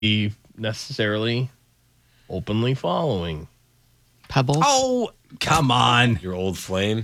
necessarily openly following. Pebbles. Oh, come on. Your old flame.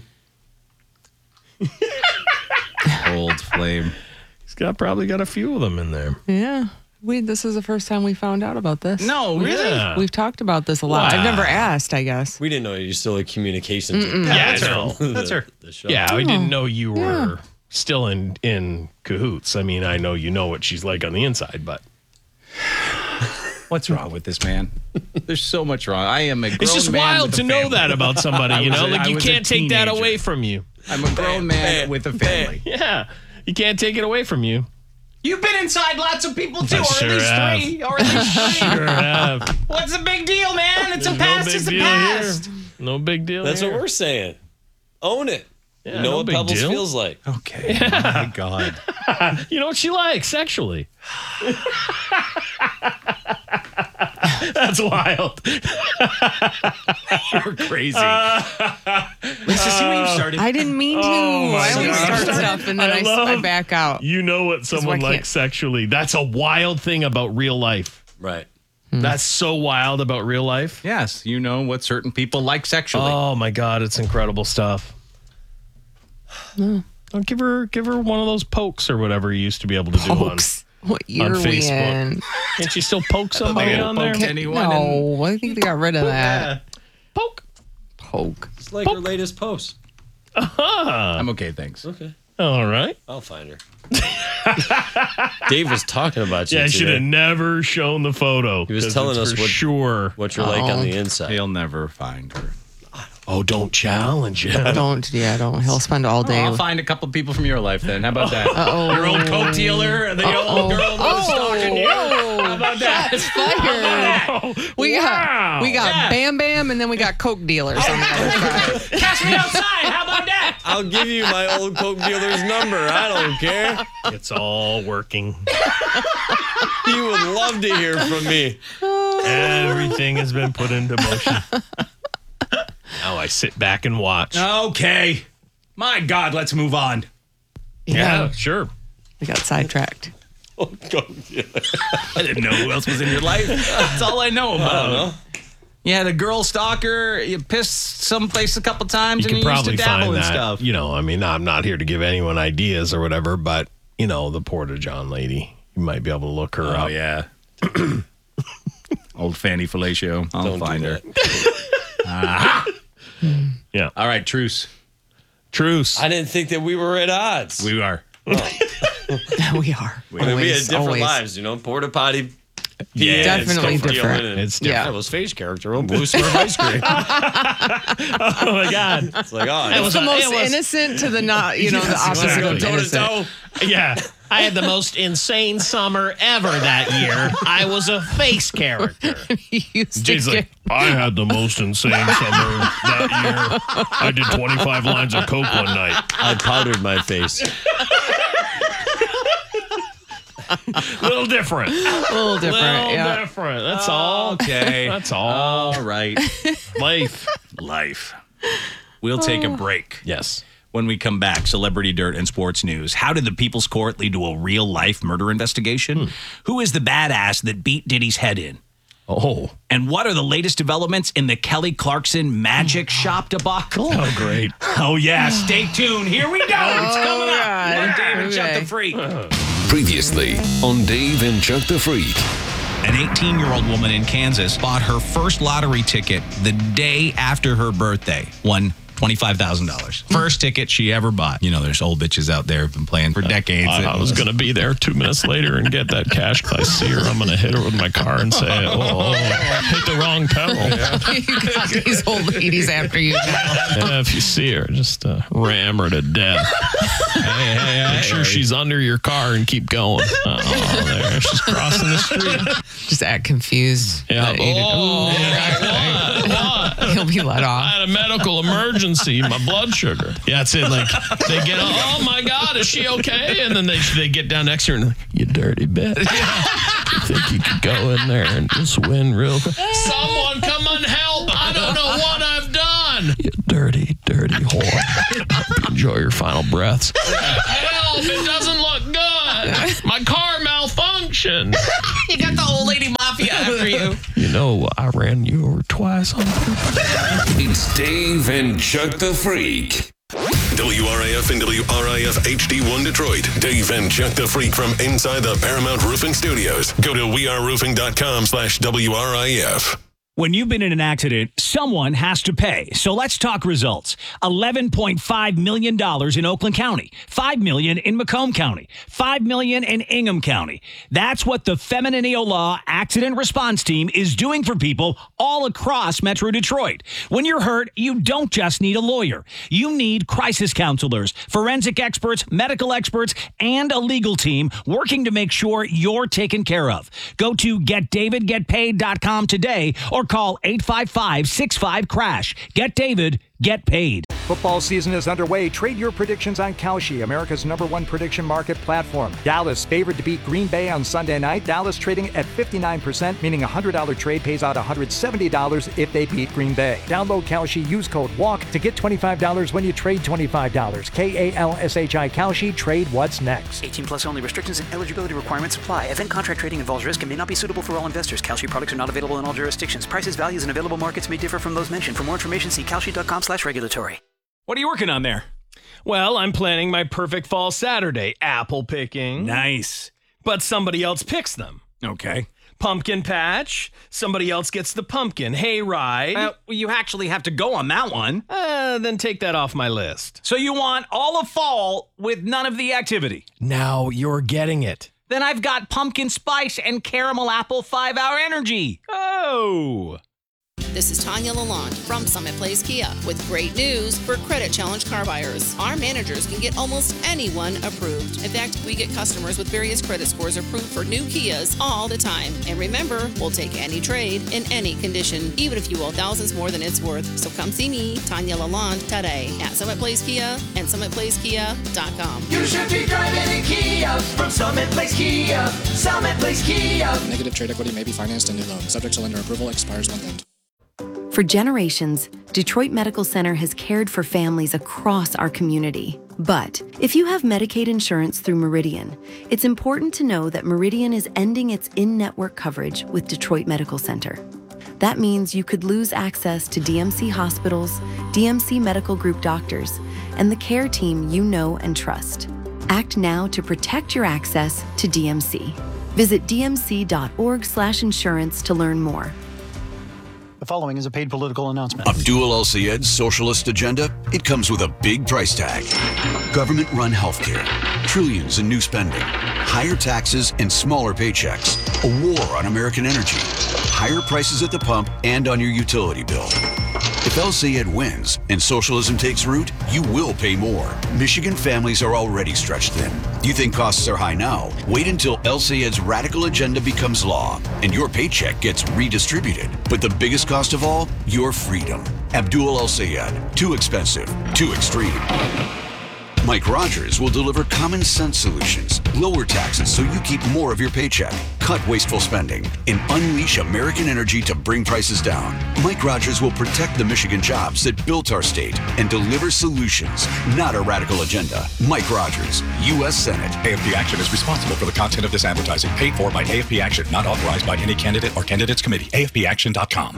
Old flame. He's probably got a few of them in there. Yeah. This is the first time we found out about this. No, really? Yeah. We've talked about this a lot. Wow. I've never asked, I guess. We didn't know you're still a communications. Yeah, I know. That's her. The show. Yeah, I didn't know you were still in cahoots. I mean, I know you know what she's like on the inside, but What's wrong with this man? There's so much wrong. I am a grown it's just man wild with a to know family. that about somebody, you know? I Like, you was a can't take that teenager. away from you. I'm a grown man with a family. Yeah, you can't take it away from you. You've been inside lots of people too, I or sure at least have. three. Or at least three. Sure have. What's the big deal, man? It's a There's past. no big It's a deal past. here. No big deal That's here. what we're saying. Own it. Yeah, you know no what big Pebbles deal. feels like. Okay. Oh my God. You know what she likes sexually. That's wild. You're crazy. Lisa, see where you started? I didn't mean to. I always God. start stuff and then I love- back out. You know what someone why I likes sexually. That's a wild thing about real life. Right. That's so wild about real life. Yes, you know what certain people like sexually. Oh my God, it's incredible stuff. Oh, give her one of those pokes or whatever you used to be able to do Pokes. What year are we Facebook. in? Can't you still poke somebody they on there? poked anyone No, I think they got rid of that. Poke. Poke. It's like her latest post. I'm okay, thanks. Okay. All right. I'll find her. Dave was talking about you Yeah, I should today. have never shown the photo. He was 'cause telling it's us for what- sure. What you're like on the inside. He'll never find her. Oh, don't challenge him. Don't. He'll spend all day. I'll find a couple people from your life then. How about that? Uh-oh. Your old coke dealer, the old girl that was stalking you. How about that? Shots fired. We got Yeah. Bam Bam, and then we got Coke dealers on the other side. Catch me outside. How about that? I'll give you my old Coke dealer's number. I don't care. It's all working. He would love to hear from me. Everything has been put into motion. Now I sit back and watch. Okay. My God, let's move on. Yeah, sure. We got sidetracked. Old Coke dealer. I didn't know who else was in your life. That's all I know about. I don't know. You had a girl stalker. You pissed someplace a couple times, You and can you used to probably dabble find in that. stuff. You know, I mean, I'm not here to give anyone ideas or whatever, but, you know, the Porta John lady, you might be able to look her Oh up. yeah. Old Fanny Fellatio. I'll Don't find do her. that. Yeah. All right, truce. Truce. I didn't think that we were at odds. We are. We are. I mean, we had Always, different always. lives, you know. Porta potty. Yeah, Definitely Coke different. dealing, and It's different. Pebbles' face character on Blue Smurf ice cream. Oh, my God. It's like, oh, It's the most it was- innocent to the not, you know, the opposite of exactly. innocent. Yeah. I had the most insane summer ever that year. I was a face character. He used to Jay's like, I had the most insane summer that year. I did 25 lines of Coke one night. I powdered my face. Little different. a little different. Little Yeah. different. That's all. Okay. That's all. All right. Life. Life. We'll take a break. Yes. When we come back, celebrity dirt and sports news. How did the People's Court lead to a real-life murder investigation? Who is the badass that beat Diddy's head in? Oh. And what are the latest developments in the Kelly Clarkson magic shop debacle? Oh, great. Oh, yeah. Stay tuned. Here we go. It's coming up. God. On Dave and Chuck Okay. the Freak. Previously on Dave and Chuck the Freak. An 18-year-old woman in Kansas bought her first lottery ticket the day after her birthday. Won $25,000. First ticket she ever bought. You know, there's old bitches out there who've been playing for decades. I was going to be there 2 minutes later and get that cash. I see her. I'm going to hit her with my car and say, oh, hit the wrong pedal. You got these old ladies after you now. Yeah, if you see her, just ram her to death. Hey, make sure she's under your car and keep going. Oh, there, she's crossing the street. Just act confused. Yeah. that you didn't- What? He'll be let I off. had a medical emergency, my blood sugar. Yeah, that's it. Like, they get, oh my God, is she okay? And then they get down next to her and like, you dirty bitch. You think you could go in there and just win real quick? Someone come and help. I don't know what I've done. You dirty, dirty whore. Hope you enjoy your final breaths. Help, it doesn't look good. My car malfunctioned. You got the old lady mafia after you. You know, I ran you over twice on purpose. It's Dave and Chuck the Freak. WRIF and WRIF HD1 Detroit. Dave and Chuck the Freak from inside the Paramount Roofing Studios. Go to weareroofing.com/WRIF. When you've been in an accident, someone has to pay. So let's talk results. $11.5 million in Oakland County, $5 million in Macomb County, $5 million in Ingham County. That's what the Femininio Law Accident Response Team is doing for people all across Metro Detroit. When you're hurt, you don't just need a lawyer. You need crisis counselors, forensic experts, medical experts, and a legal team working to make sure you're taken care of. Go to getdavidgetpaid.com today or call 855-65-CRASH. Get David, get paid. Football season is underway. Trade your predictions on Kalshi, America's #1 prediction market platform. Dallas favored to beat Green Bay on Sunday night. Dallas trading at 59%, meaning a $100 trade pays out $170 if they beat Green Bay. Download Kalshi, use code WALK to get $25 when you trade $25. KALSHI Kalshi, trade what's next. 18 plus only. Restrictions and eligibility requirements apply. Event contract trading involves risk and may not be suitable for all investors. Kalshi products are not available in all jurisdictions. Prices, values, and available markets may differ from those mentioned. For more information, see kalshi.com/regulatory. What are you working on there? Well, I'm planning my perfect fall Saturday. Apple picking. Nice. But somebody else picks them. Okay. Pumpkin patch. Somebody else gets the pumpkin. Hayride. Well, you actually have to go on that one. Then take that off my list. So you want all of fall with none of the activity? Now you're getting it. Then I've got pumpkin spice and caramel apple 5-hour energy. Oh. This is Tanya Lalonde from Summit Place Kia with great news for credit challenge car buyers. Our managers can get almost anyone approved. In fact, we get customers with various credit scores approved for new Kias all the time. And remember, we'll take any trade in any condition, even if you owe thousands more than it's worth. So come see me, Tanya Lalonde, today at Summit Place Kia and SummitPlaceKia.com. You should be driving a Kia from Summit Place Kia. Summit Place Kia. Negative trade equity may be financed in new loan. Subject to lender approval. Expires month end. For generations, Detroit Medical Center has cared for families across our community. But if you have Medicaid insurance through Meridian, it's important to know that Meridian is ending its in-network coverage with Detroit Medical Center. That means you could lose access to DMC hospitals, DMC Medical Group doctors, and the care team you know and trust. Act now to protect your access to DMC. Visit dmc.org/insurance to learn more. The following is a paid political announcement. Abdul El-Sayed's socialist agenda, it comes with a big price tag. Government-run healthcare, trillions in new spending, higher taxes and smaller paychecks, a war on American energy, higher prices at the pump and on your utility bill. If El-Sayed wins and socialism takes root, you will pay more. Michigan families are already stretched thin. You think costs are high now? Wait until El-Sayed's radical agenda becomes law and your paycheck gets redistributed. But the biggest cost of all, your freedom. Abdul El-Sayed. Too expensive. Too extreme. Mike Rogers will deliver common sense solutions, lower taxes so you keep more of your paycheck, cut wasteful spending, and unleash American energy to bring prices down. Mike Rogers will protect the Michigan jobs that built our state and deliver solutions, not a radical agenda. Mike Rogers, U.S. Senate. AFP Action is responsible for the content of this advertising, paid for by AFP Action, not authorized by any candidate or candidates committee. AFPAction.com.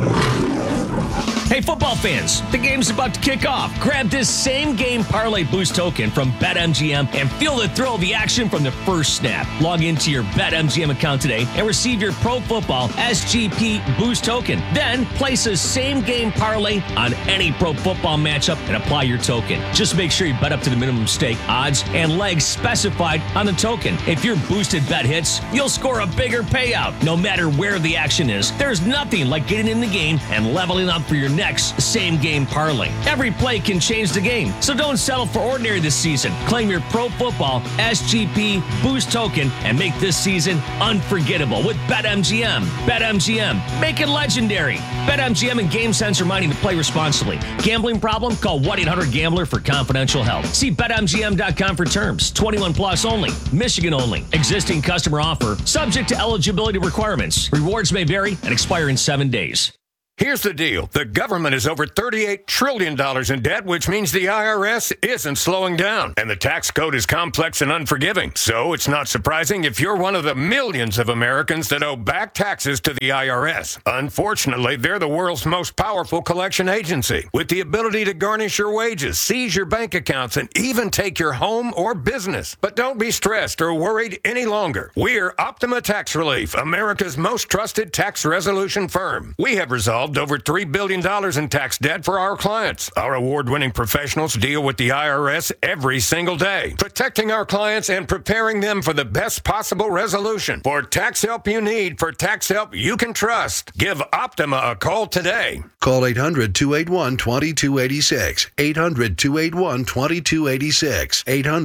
Hey, football fans, the game's about to kick off. Grab this same game parlay boost token from BetMGM and feel the thrill of the action from the first snap. Log into your BetMGM account today and receive your Pro Football SGP boost token. Then place a same game parlay on any pro football matchup and apply your token. Just make sure you bet up to the minimum stake, odds, and legs specified on the token. If your boosted bet hits, you'll score a bigger payout. No matter where the action is, there's nothing like getting in the game and leveling up for your next same game parlay. Every play can change the game, so don't settle for ordinary this season. Claim your Pro Football SGP boost token and make this season unforgettable with BetMGM. BetMGM, make it legendary. BetMGM and GameSense reminding to play responsibly. Gambling problem? Call 1-800-GAMBLER for confidential help. See BetMGM.com for terms. 21 plus only. Michigan only. Existing customer offer. Subject to eligibility requirements. Rewards may vary and expire in 7 days. Here's the deal. The government is over $38 trillion in debt, which means the IRS isn't slowing down. And the tax code is complex and unforgiving. So it's not surprising if you're one of the millions of Americans that owe back taxes to the IRS. Unfortunately, they're the world's most powerful collection agency, with the ability to garnish your wages, seize your bank accounts, and even take your home or business. But don't be stressed or worried any longer. We're Optima Tax Relief, America's most trusted tax resolution firm. We have resolved over $3 billion in tax debt for our clients. Our award-winning professionals deal with the IRS every single day, protecting our clients and preparing them for the best possible resolution. For tax help you need, for tax help you can trust, give Optima a call today. Call 800-281-2286. 800-281-2286.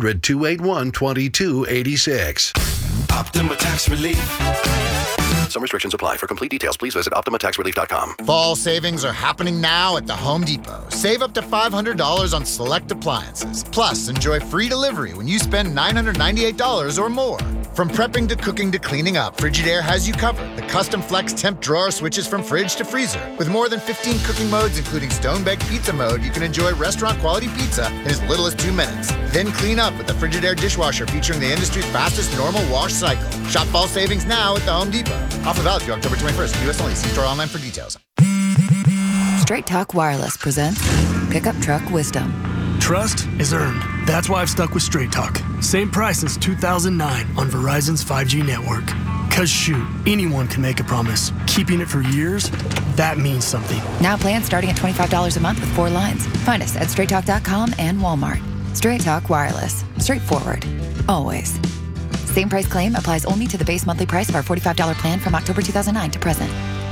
800-281-2286. Optima Tax Relief. Some restrictions apply. For complete details, please visit OptimaTaxRelief.com. Fall savings are happening now at the Home Depot. Save up to $500 on select appliances. Plus, enjoy free delivery when you spend $998 or more. From prepping to cooking to cleaning up, Frigidaire has you covered. The custom flex temp drawer switches from fridge to freezer. With more than 15 cooking modes, including stone-baked pizza mode, you can enjoy restaurant-quality pizza in as little as 2 minutes. Then clean up with the Frigidaire dishwasher featuring the industry's fastest normal wash cycle. Shop fall savings now at the Home Depot. Offer valid through October 21st. U.S. only. See store online for details. Straight Talk Wireless presents Pickup Truck Wisdom. Trust is earned. That's why I've stuck with Straight Talk. Same price since 2009 on Verizon's 5G network. Cause shoot, anyone can make a promise. Keeping it for years, that means something. Now plans starting at $25 a month with 4 lines. Find us at straighttalk.com and Walmart. Straight Talk Wireless. Straightforward. Always. Same price claim applies only to the base monthly price of our $45 plan from October 2009 to present.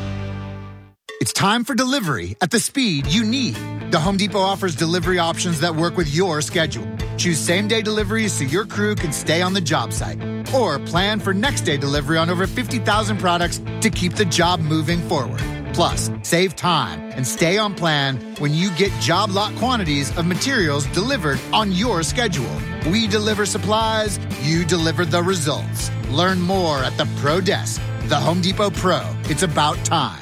It's time for delivery at the speed you need. The Home Depot offers delivery options that work with your schedule. Choose same-day deliveries so your crew can stay on the job site. Or plan for next-day delivery on over 50,000 products to keep the job moving forward. Plus, save time and stay on plan when you get job lot quantities of materials delivered on your schedule. We deliver supplies, you deliver the results. Learn more at the Pro Desk. The Home Depot Pro. It's about time.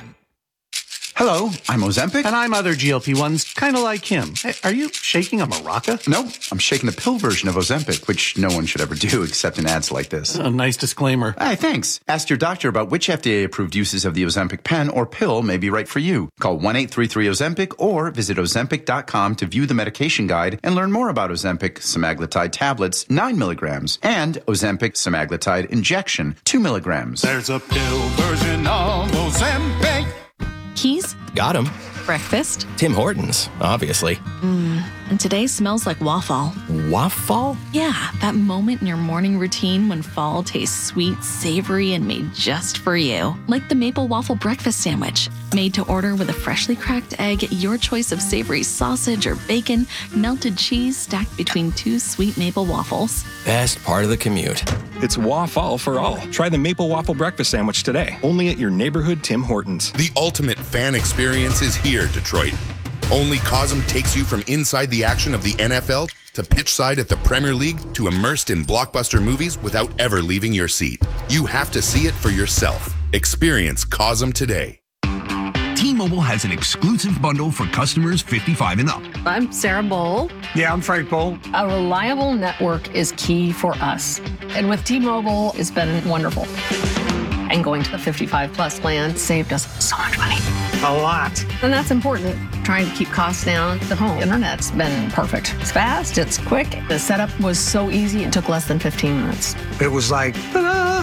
Hello, I'm Ozempic. And I'm other GLP-1s, kind of like him. Hey, are you shaking a maraca? No, I'm shaking the pill version of Ozempic, which no one should ever do except in ads like this. A nice disclaimer. Hey, thanks. Ask your doctor about which FDA-approved uses of the Ozempic pen or pill may be right for you. Call 1-833-OZEMPIC or visit Ozempic.com to view the medication guide and learn more about Ozempic semaglutide tablets, 9 milligrams, and Ozempic semaglutide injection, 2 milligrams. There's a pill version of Ozempic. Keys? Got him. Breakfast? Tim Hortons, obviously. And today smells like waffle. Waffle? Yeah, that moment in your morning routine when fall tastes sweet, savory, and made just for you. Like the maple waffle breakfast sandwich. Made to order with a freshly cracked egg, your choice of savory sausage or bacon, melted cheese stacked between 2 sweet maple waffles. Best part of the commute. It's waffle for all. Try the maple waffle breakfast sandwich today. Only at your neighborhood Tim Hortons. The ultimate fan experience is here, Detroit. Only Cosm takes you from inside the action of the NFL to pitch side at the Premier League to immersed in blockbuster movies without ever leaving your seat. You have to see it for yourself. Experience Cosm today. T-Mobile has an exclusive bundle for customers 55 and up. I'm Sarah Bowl. Yeah, I'm Frank Bowl. A reliable network is key for us. And with T-Mobile, it's been wonderful. And going to the 55 plus plan saved us so much money. A lot. And that's important. Trying to keep costs down. The home internet's been perfect. It's fast, it's quick. The setup was so easy, it took less than 15 minutes. It was like, ta-da!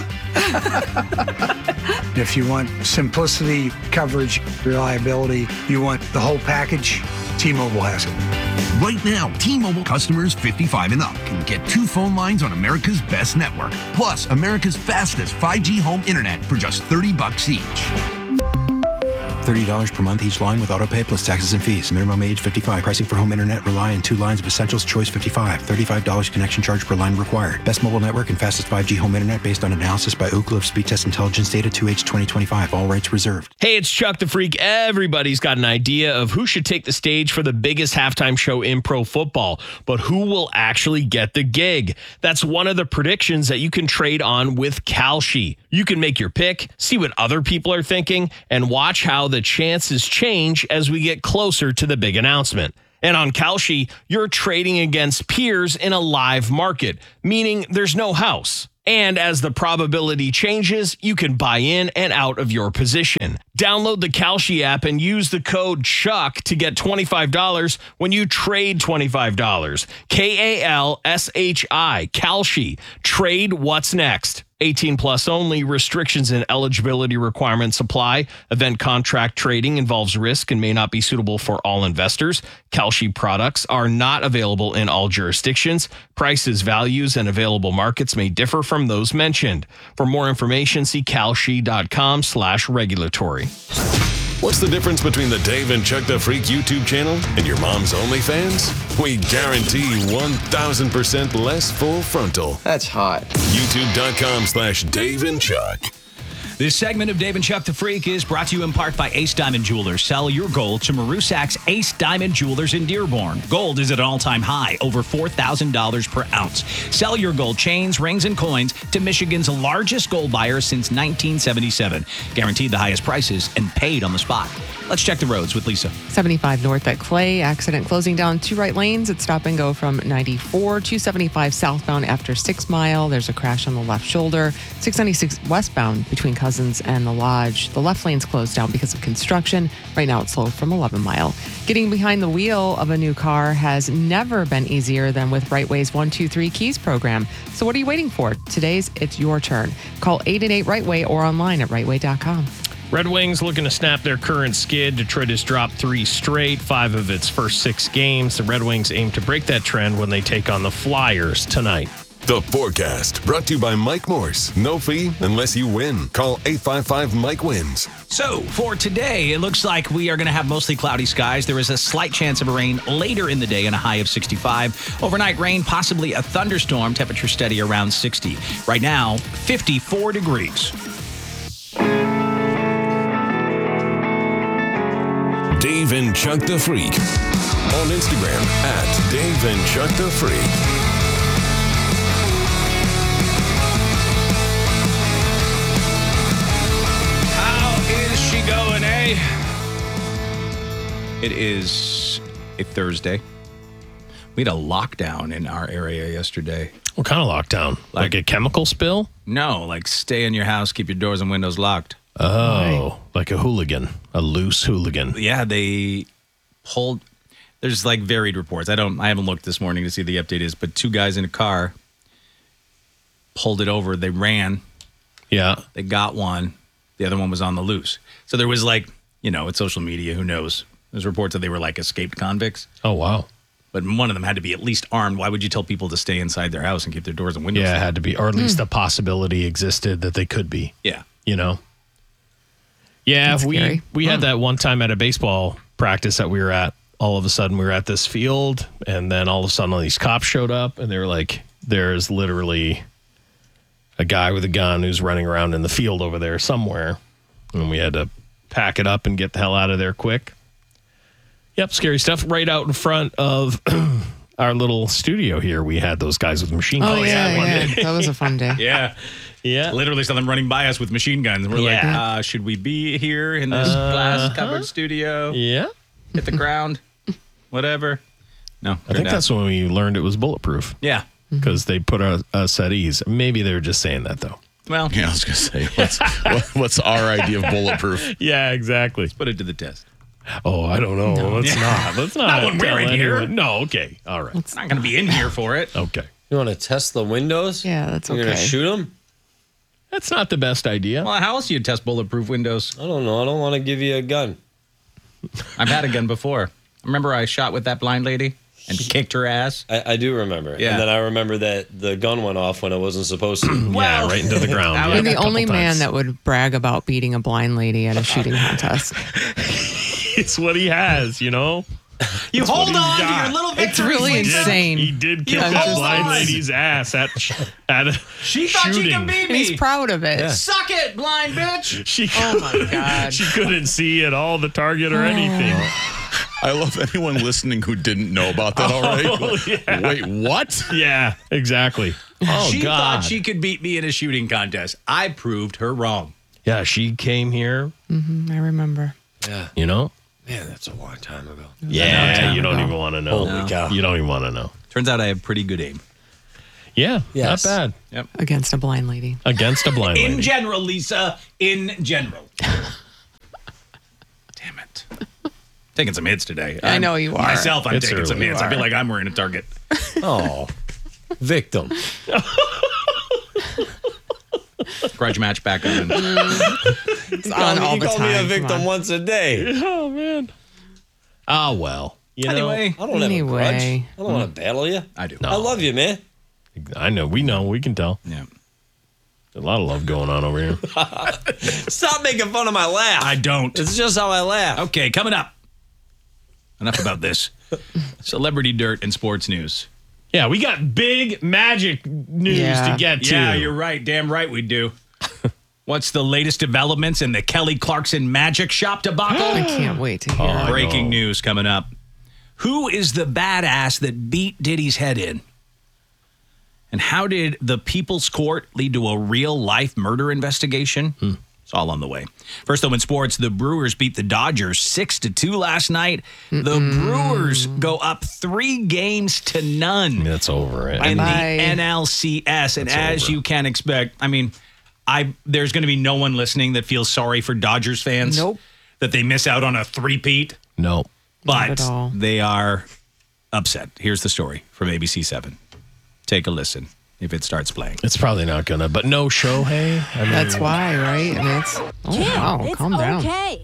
If you want simplicity, coverage, reliability, you want the whole package, T-Mobile has it. Right now, T-Mobile customers 55 and up can get 2 phone lines on America's best network, plus America's fastest 5G home internet for just $30 each. $30 per month each line with autopay plus taxes and fees. Minimum age 55. Pricing for home internet rely on 2 lines of Essentials Choice 55. $35 connection charge per line required. Best mobile network and fastest 5G home internet based on analysis by Ookla of Speed Test Intelligence data 2H 2025. All rights reserved. Hey, it's Chuck the Freak. Everybody's got an idea of who should take the stage for the biggest halftime show in pro football, but who will actually get the gig? That's one of the predictions that you can trade on with Kalshi. You can make your pick, see what other people are thinking, and watch how the chances change as we get closer to the big announcement. And on Kalshi, you're trading against peers in a live market, meaning there's no house. And as the probability changes, you can buy in and out of your position. Download the Kalshi app and use the code CHUCK to get $25 when you trade $25. Kalshi. Kalshi. Trade what's next. 18 plus only. Restrictions and eligibility requirements apply. Event contract trading involves risk and may not be suitable for all investors. Kalshi products are not available in all jurisdictions. Prices, values, and available markets may differ from those mentioned. For more information, see kalshi.com/regulatory. What's the difference between the Dave and Chuck the Freak YouTube channel and your mom's OnlyFans? We guarantee 1,000% less full frontal. That's hot. YouTube.com/Dave and Chuck. This segment of Dave and Chuck the Freak is brought to you in part by Ace Diamond Jewelers. Sell your gold to Marusak's Ace Diamond Jewelers in Dearborn. Gold is at an all-time high, over $4,000 per ounce. Sell your gold chains, rings, and coins to Michigan's largest gold buyer since 1977. Guaranteed the highest prices and paid on the spot. Let's check the roads with Lisa. 75 north at Clay. Accident closing down 2 right lanes. It's stop and go from 94. 275 southbound after 6 Mile. There's a crash on the left shoulder. 696 westbound between Cousins and the Lodge. The left lane's closed down because of construction. Right now it's slow from 11 Mile. Getting behind the wheel of a new car has never been easier than with Rightway's 123 Keys program. So what are you waiting for? Today's it's your turn. Call 888 Rightway or online at rightway.com. Red Wings looking to snap their current skid. Detroit has dropped 3 straight, 5 of its first 6 games. The Red Wings aim to break that trend when they take on the Flyers tonight. The Forecast, brought to you by Mike Morse. No fee unless you win. Call 855-MIKE-WINS. So, for today, it looks like we are going to have mostly cloudy skies. There is a slight chance of rain later in the day and a high of 65. Overnight rain, possibly a thunderstorm. Temperature steady around 60. Right now, 54 degrees. Dave and Chuck the Freak. On Instagram at Dave and Chuck the Freak. How is she going, eh? It is a Thursday. We had a lockdown in our area yesterday. What kind of lockdown? Like a chemical spill? No, like stay in your house, keep your doors and windows locked. Oh, like a hooligan, a loose hooligan. Yeah, they pulled. There's like varied reports. I haven't looked this morning to see the update is, but 2 guys in a car pulled it over. They ran. Yeah. They got one. The other one was on the loose. So there was like, it's social media. Who knows? There's reports that they were like escaped convicts. Oh, wow. But one of them had to be at least armed. Why would you tell people to stay inside their house and keep their doors and windows? Yeah, it had to be, or at least a possibility existed that they could be. Yeah. Yeah, we had that one time at a baseball practice that we were at. All of a sudden, we were at this field, and then all of a sudden, all these cops showed up, and they were like, there's literally a guy with a gun who's running around in the field over there somewhere, and we had to pack it up and get the hell out of there quick. Yep, scary stuff. Right out in front of our little studio here, we had those guys with machine guns. Oh, yeah. That was a fun day. Yeah. Yeah. Literally saw them running by us with machine guns. And we're like, should we be here in this glass-covered studio? Yeah. Hit the ground? Whatever. No. I think that's when we learned it was bulletproof. Yeah. Because they put us at ease. Maybe they were just saying that, though. Well. Yeah, I was going to say, what's our idea of bulletproof? Yeah, exactly. Let's put it to the test. Oh, I don't know. No. Let's not. Let's not. Not when we're in here. No, okay. All right. It's not going to be in here for it. Okay. You want to test the windows? Yeah, that's You're okay. going to shoot them? That's not the best idea. Well, how else do you test bulletproof windows? I don't know. I don't want to give you a gun. I've had a gun before. Remember I shot with that blind lady and kicked her ass? I do remember. Yeah. And then I remember that the gun went off when it wasn't supposed to. Yeah, right into the ground. You're the only man that would brag about beating a blind lady at a shooting contest. It's what he has, You That's hold what he's on got. to your little victory. It's really insane. He did kick Yeah, that just- blind lady's ass at a She thought she shooting. could beat And me. he's proud of it. Yeah. Suck it, blind bitch. Oh, my God. She couldn't see at all the target or anything. I love anyone listening who didn't know about that already. Oh, yeah. Wait, what? Yeah, exactly. Oh, she God. thought she could beat me in a shooting contest. I proved her wrong. Yeah, she came here. I remember. Yeah. You know? Man, that's a long time ago. Yeah, you don't even want to know. Holy cow. You don't even want to know. Turns out I have pretty good aim. Yeah, Yes. not bad. Yep. Against a blind lady. Against a blind lady. In general, Lisa. In general. Damn it. Taking some hits today. I know you are. Myself, I'm It's taking some early. hits. You I feel are. like I'm wearing a target. Oh, victim. Grudge match back on. It's on all You the call me a time. Come victim on. once a day. Oh, man. Oh, well. You know, Anyway. I don't have a grudge. Anyway. I don't want to battle you. I do. I love you, man. I know. We know. We can tell. Yeah. There's a lot of love going on over here. Stop making fun of my laugh. I don't. It's just how I laugh. Okay, coming up. Enough about this. Celebrity dirt and sports news. Yeah, we got big Magic news Yeah. to get to. Yeah, you're right. Damn right we do. What's the latest developments in the Kelly Clarkson Magic Shop debacle? I can't wait to hear. Oh, I Breaking know. news coming up. Who is the badass that beat Diddy's head in? And how did the People's Court lead to a real-life murder investigation? It's all on the way. First, though, in sports, the Brewers beat the Dodgers 6-2 last night. The Brewers go up 3-0. That's over. Right? In the Bye. NLCS. And That's as over. you can expect, I mean, there's going to be no one listening that feels sorry for Dodgers fans. Nope. That they miss out on a three-peat. No. Not But at all. they are upset. Here's the story from ABC7. Take a listen if it starts playing. It's probably not going to, but no Shohei. I mean, That's why, right? And it's wow, calm down. Okay.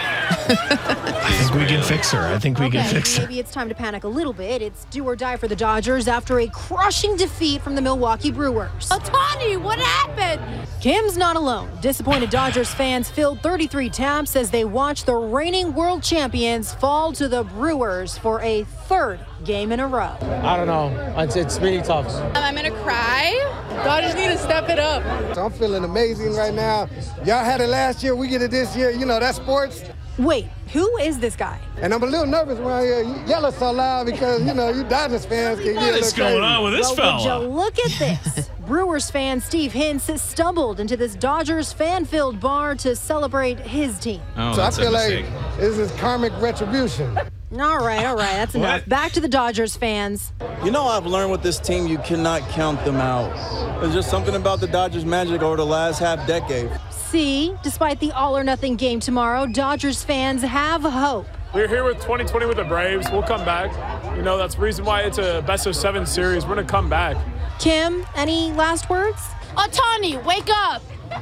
I think we can fix her. I think we can fix her. Maybe it's time to panic a little bit. It's do or die for the Dodgers after a crushing defeat from the Milwaukee Brewers. Otani, what happened? Kim's not alone. Disappointed Dodgers fans filled 33 taps as they watched the reigning world champions fall to the Brewers for a third game in a row. I don't know. It's really tough. I'm gonna cry. Dodgers need to step it up. I'm feeling amazing right now. Y'all had it last year. We get it this year. You know, that's sports. Wait, who is this guy? And I'm a little nervous when I hear you yelling so loud because, you know, you Dodgers fans can get a little What is going crazy. on with this Well, would fella? you look at this? Brewers fan Steve Hintz stumbled into this Dodgers fan-filled bar to celebrate his team. Oh, So I that's a feel mistake. like this is karmic retribution. All right, that's enough. Back to the Dodgers fans. You know, I've learned with this team, you cannot count them out. There's just something about the Dodgers' magic over the last half decade. See, despite the all-or-nothing game tomorrow, Dodgers fans have hope. We're here with 2020 with the Braves. We'll come back. You know, that's the reason why it's a best-of-7 series. We're going to come back. Kim, any last words? Otani, wake up!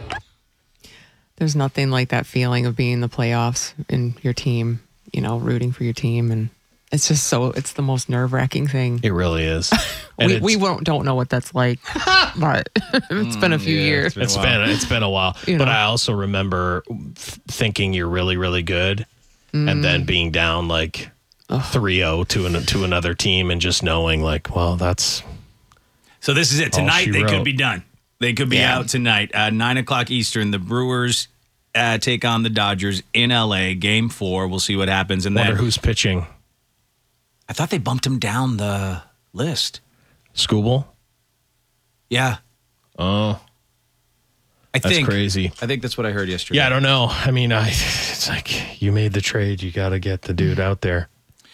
There's nothing like that feeling of being in the playoffs and your team, you know, rooting for your team. And it's just it's the most nerve-wracking thing. It really is. And We don't know what that's like, but it's been a few years. It's been a while. You But know. I also remember thinking you're really, really good, and then being down like 3-0 to another team, and just knowing like, well, that's. So this is it. All Tonight, she they could wrote. be done. They could be Yeah. out tonight. 9 o'clock Eastern, the Brewers take on the Dodgers in L.A. Game 4. We'll see what happens. And Wonder then who's pitching. I thought they bumped him down the list. Scooble? Yeah. Oh. That's crazy. I think that's what I heard yesterday. Yeah, I don't know. I mean, it's like you made the trade. You got to get the dude out there.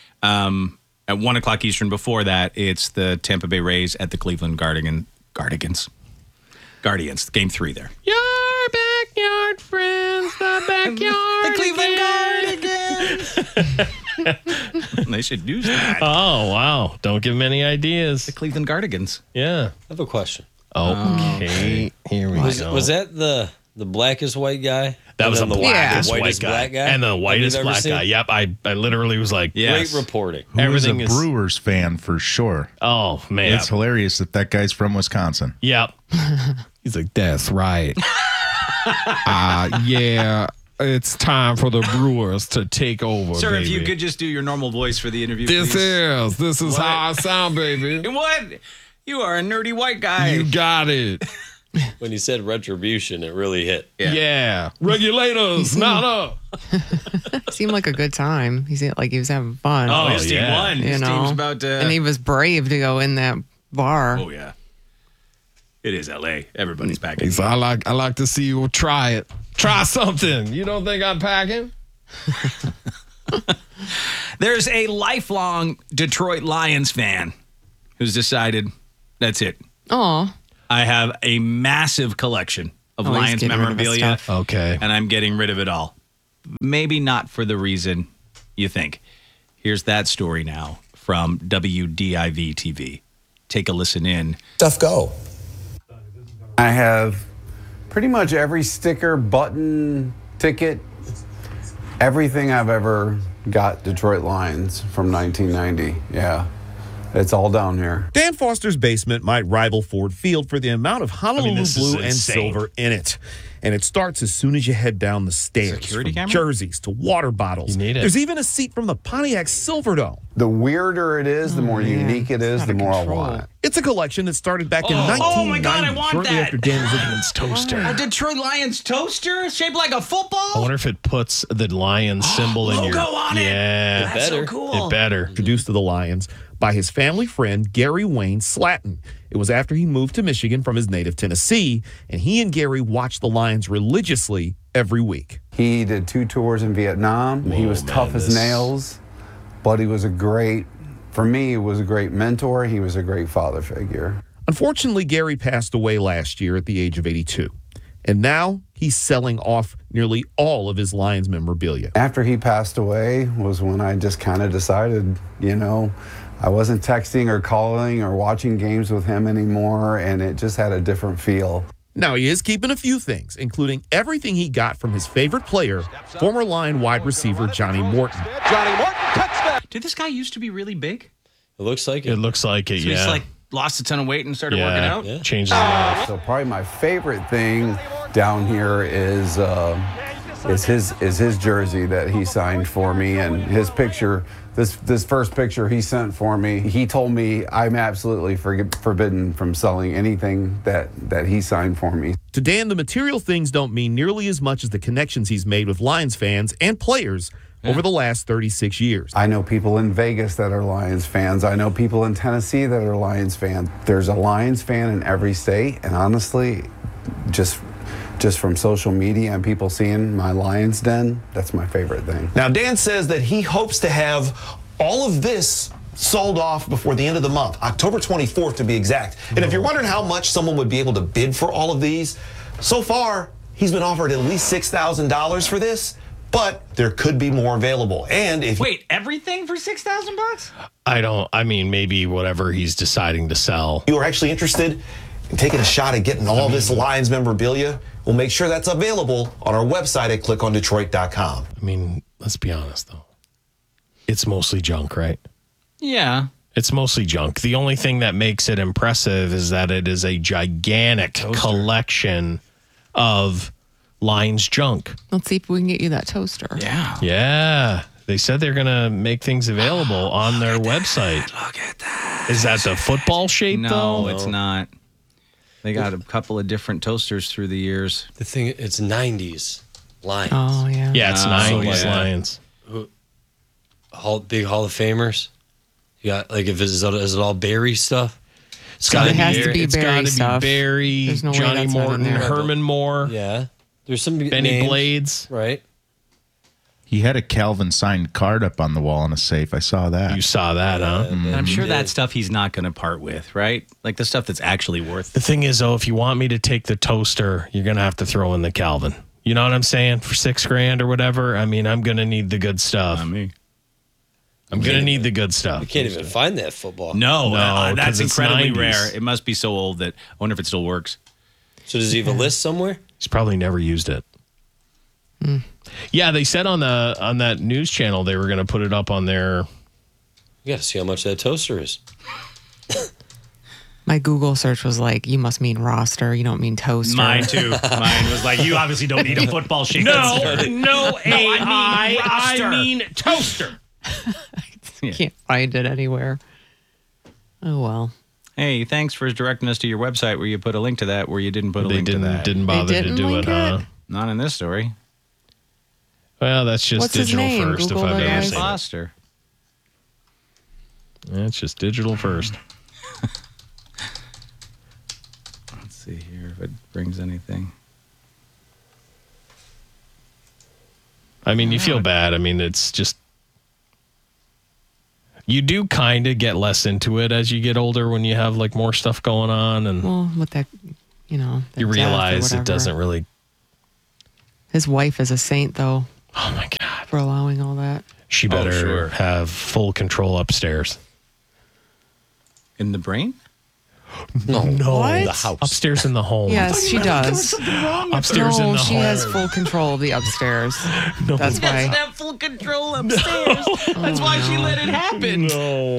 At 1 o'clock Eastern, before that, it's the Tampa Bay Rays at the Cleveland Guardians. Game 3 there. Your backyard friends, the backyard. Cleveland They should use that. Oh, wow. Don't give them any ideas. The Cleveland Guardians. Yeah. I have a question. Okay. Here we go. Was that the blackest white guy? That was the blackest whitest white black guy? And the whitest Have you ever black seen? guy. Yep. I literally was like, Great reporting. Everything is. Brewers fan for sure. Oh, man. It's hilarious that guy's from Wisconsin. Yep. He's like, that's right. Yeah, it's time for the Brewers to take over, Sir, baby. if you could just do your normal voice for the interview, This please. is how I sound, baby. What? You are a nerdy white guy. You got it. When you said retribution, it really hit. Yeah. Regulators, not up. Seemed like a good time. He seemed like he was having fun. Oh, his team won. You His know, team's about to. and he was brave to go in that bar. Oh, yeah. It is L.A. Everybody's packing. He's I like to see you try it. Try something. You don't think I'm packing? There's a lifelong Detroit Lions fan who's decided that's it. Aw. I have a massive collection of Oh, he's Lions getting rid of his memorabilia. stuff. Okay. And I'm getting rid of it all. Maybe not for the reason you think. Here's that story now from WDIV TV. Take a listen in. Stuff go. I have pretty much every sticker, button, ticket, everything I've ever got Detroit Lions from 1990. Yeah. It's all down here. Dan Foster's basement might rival Ford Field for the amount of Honolulu this is blue and insane. silver in it. And it starts as soon as you head down the stairs. Security from camera? jerseys to water bottles. You need it. There's even a seat from the Pontiac Silverdome. The weirder it is, the more unique it is, the more I control. want it. It's a collection that started back in Oh 1990, my God, I want shortly that. after Dan was Lions toaster. A Detroit Lions toaster shaped like a football? I wonder if it puts the lion symbol in your logo on it. Yeah. That's so cool. It better. introduced to the Lions by his family friend Gary Wayne Slatton. It was after he moved to Michigan from his native Tennessee, and he and Gary watched the Lions religiously every week. He did 2 tours in Vietnam. He was tough as nails, but he was for me, he was a great mentor. He was a great father figure. Unfortunately, Gary passed away last year at the age of 82. And now he's selling off nearly all of his Lions memorabilia. After he passed away was when I just kind of decided, I wasn't texting or calling or watching games with him anymore, and it just had a different feel. Now, he is keeping a few things, including everything he got from his favorite player, former Lion wide receiver Johnny Morton. Did this guy used to be really big? It looks like it. It looks like it, So yeah. he's lost a ton of weight and started working out? Yeah. Changes it up. So probably my favorite thing down here is his jersey that he signed for me, and his picture. This first picture he sent for me, he told me I'm absolutely forbidden from selling anything that he signed for me. To Dan, the material things don't mean nearly as much as the connections he's made with Lions fans and players over the last 36 years. I know people in Vegas that are Lions fans. I know people in Tennessee that are Lions fans. There's a Lions fan in every state, and honestly, just from social media and people seeing my Lions Den, that's my favorite thing. Now, Dan says that he hopes to have all of this sold off before the end of the month, October 24th to be exact. And if you're wondering how much someone would be able to bid for all of these, so far, he's been offered at least $6,000 for this, but there could be more available. And if Wait, everything for $6,000? Maybe whatever he's deciding to sell. you are actually interested in taking a shot at getting all this Lions memorabilia, we'll make sure that's available on our website at clickondetroit.com. Let's be honest, though. It's mostly junk, right? Yeah. It's mostly junk. The only thing that makes it impressive is that it is a gigantic collection of Lions junk. Let's see if we can get you that toaster. Yeah. Yeah. They said they're going to make things available on their website. Look at that. Is that the football shape, though? No, it's not. They got a couple of different toasters through the years. The thing, it's 90s Lions. Oh, yeah. Yeah, it's 90s yeah. Lions. Big Hall of Famers. You got, is it all Barry stuff? It's got to has be to be Barry Barry, stuff. Barry, There's no way Johnny that's not in Morton, there. Herman Moore, Yeah. There's some Benny names, Blades. Right. He had a Calvin signed card up on the wall in a safe. I saw that. You saw that, huh? And I'm sure that stuff he's not going to part with, right? Like the stuff that's actually worth The thing is, though, if you want me to take the toaster, you're going to have to throw in the Calvin. You know what I'm saying? For $6,000 or whatever. I'm going to need the good stuff. I'm going to need the good stuff. You can't even find that football. No, that's 'cause it's incredibly 90s. rare. It must be so old that I wonder if it still works. So does he have a list somewhere? He's probably never used it. Yeah, they said on that news channel they were going to put it up on their. You got to see how much that toaster is. My Google search was like, you must mean roster. You don't mean toaster. Mine too. Mine was like, you obviously don't need a football shape. No, AI. roster. I mean toaster. Can't find it anywhere. Oh, well. Hey, thanks for directing us to your website where you put a link to that, where you didn't put a link to that. Didn't bother They didn't to do link it, huh? Not in this story. Well, that's just What's his digital name? first. Google if I've it, ever guys. seen it. Foster. Yeah, it's just digital first. see here if it brings anything. I mean, you feel bad. I mean, it's just, you do kind of get less into it as you get older when you have like more stuff going on. And well, with that, you know, you realize it doesn't really. His wife is a saint, though. Oh, my God. For allowing all that. She better have full control upstairs. In the brain? No. What? The house. Upstairs in the home. Yes, she does. Upstairs in the home. She has full control of the upstairs. That's why. Doesn't have full control upstairs. That's why she let it happen.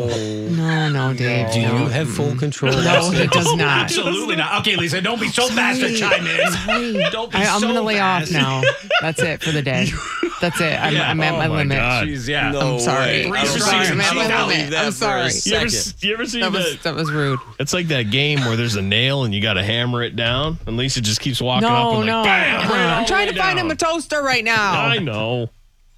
No, Dave. Do you have full control? No, he does not. Absolutely not. Okay, Lisa, don't be so fast to chime in. Don't be I'm so going to lay fast. off now. That's it for the day. That's it. I'm at my limit. Jeez, yeah. I'm sorry. Way. I'm sorry. I'm at my Leave limit. that I'm for sorry. a second. You ever seen that was rude. It's like that game where there's a nail and you got to hammer it down, and Lisa just keeps walking up No, and no. bam, bring it all I'm the trying way to find down. him a toaster right now. I know.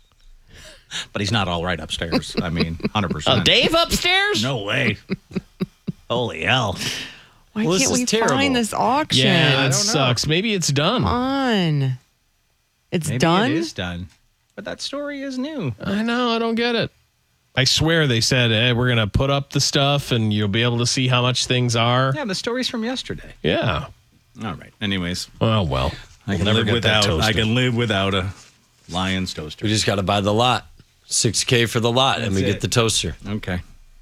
But he's not all right upstairs. I mean, 100%. Dave upstairs? No way. Holy hell. Why Well, this can't is we terrible. find this auction? Yeah, I that don't sucks. Maybe it's done. Come on. It's Maybe done? it is done. But that story is new. I know. I don't get it. I swear they said, hey, we're going to put up the stuff and you'll be able to see how much things are. Yeah, the story's from yesterday. Yeah. All right. Anyways. Oh, well. I can We'll never live get without. that toaster. I can live without a Lions toaster. We just got to buy the lot. $6K for the lot, and That's we it. get the toaster. Okay.